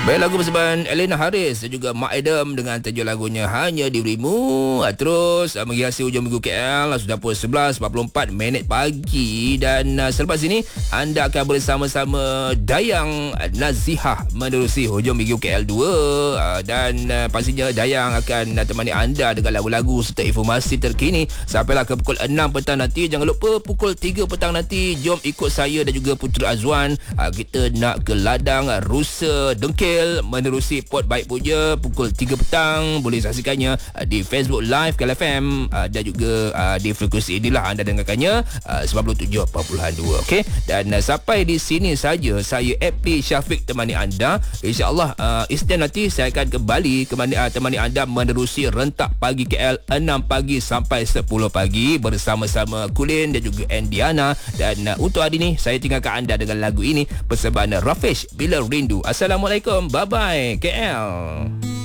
Baik, lagu persembahan Elena Haris dan juga Mak Adam dengan tajuk lagunya Hanya Dirimu. Terus menghiasi hujung minggu KL. Sudah pukul 11.44 pagi. Dan selepas ini anda akan bersama-sama Dayang Nazihah menerusi hujung minggu KL 2. Dan pastinya Dayang akan temani anda dengan lagu-lagu serta informasi terkini sampailah ke pukul 6 petang nanti. Jangan lupa pukul 3 petang nanti jom ikut saya dan juga Putera Azwan. Kita nak ke ladang rusa Dengkil menerusi Pot Baik Puja pukul 3 petang. Boleh saksikannya di Facebook Live KLFM dan juga di frekuensi inilah anda dengarkannya 97.2. Okey, dan sampai di sini saja saya AP Syafiq temani anda. InsyaAllah Isnin nanti saya akan kembali temani anda menerusi rentak pagi KL 6 pagi sampai 10 pagi bersama-sama Kulin dan juga Andiana. Dan untuk hari ini saya tinggalkan anda dengan lagu ini persembahan Rafish Bila Rindu. Assalamualaikum. Bye-bye KL.